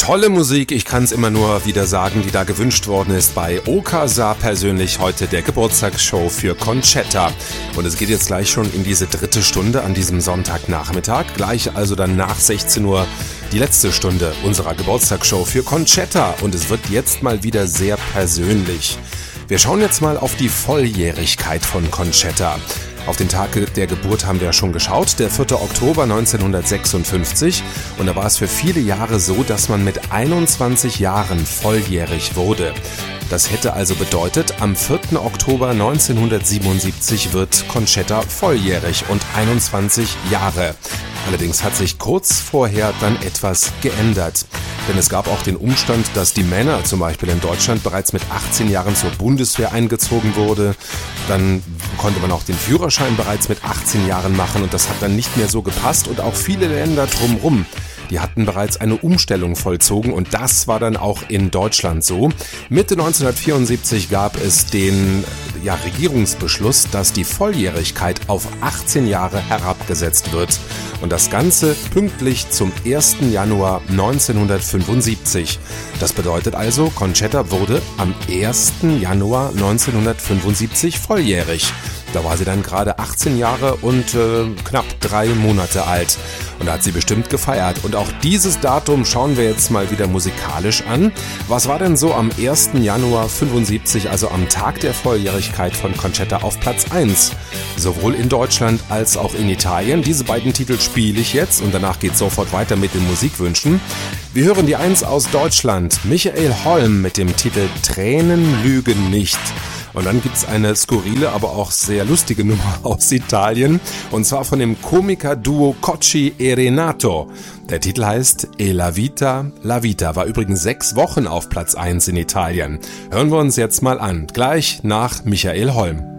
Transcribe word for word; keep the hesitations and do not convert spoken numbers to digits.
Tolle Musik, ich kann es immer nur wieder sagen, die da gewünscht worden ist bei Okasa persönlich heute der Geburtstagsshow für Concetta. Und es geht jetzt gleich schon in diese dritte Stunde an diesem Sonntagnachmittag. Gleich also dann nach sechzehn Uhr die letzte Stunde unserer Geburtstagsshow für Concetta. Und es wird jetzt mal wieder sehr persönlich. Wir schauen jetzt mal auf die Volljährigkeit von Concetta. Auf den Tag der Geburt haben wir ja schon geschaut, der vierte Oktober neunzehnhundertsechsundfünfzig. Und da war es für viele Jahre so, dass man mit einundzwanzig Jahren volljährig wurde. Das hätte also bedeutet, am vierten Oktober neunzehnhundertsiebenundsiebzig wird Concetta volljährig und einundzwanzig Jahre. Allerdings hat sich kurz vorher dann etwas geändert. Denn es gab auch den Umstand, dass die Männer zum Beispiel in Deutschland bereits mit achtzehn Jahren zur Bundeswehr eingezogen wurde. Dann konnte man auch den Führerschein bereits mit achtzehn Jahren machen und das hat dann nicht mehr so gepasst. Und auch viele Länder drumherum, die hatten bereits eine Umstellung vollzogen und das war dann auch in Deutschland so. Mitte neunzehnhundertvierundsiebzig gab es den ja, Regierungsbeschluss, dass die Volljährigkeit auf achtzehn Jahre herabgesetzt wird. Und das Ganze pünktlich zum ersten Januar neunzehnhundertfünfundsiebzig. Das bedeutet also, Concetta wurde am ersten Januar neunzehnhundertfünfundsiebzig volljährig. Da war sie dann gerade achtzehn Jahre und äh, knapp drei Monate alt. Und da hat sie bestimmt gefeiert. Und auch dieses Datum schauen wir jetzt mal wieder musikalisch an. Was war denn so am ersten Januar fünfundsiebzig, also am Tag der Volljährigkeit von Concetta auf Platz eins? Sowohl in Deutschland als auch in Italien. Diese beiden Titel spiele ich jetzt und danach geht es sofort weiter mit den Musikwünschen. Wir hören die eins aus Deutschland. Michael Holm mit dem Titel Tränen lügen nicht. Und dann gibt's eine skurrile, aber auch sehr lustige Nummer aus Italien. Und zwar von dem Komiker-Duo Cocci e Renato. Der Titel heißt E la vita, la vita. War übrigens sechs Wochen auf Platz eins in Italien. Hören wir uns jetzt mal an. Gleich nach Michael Holm.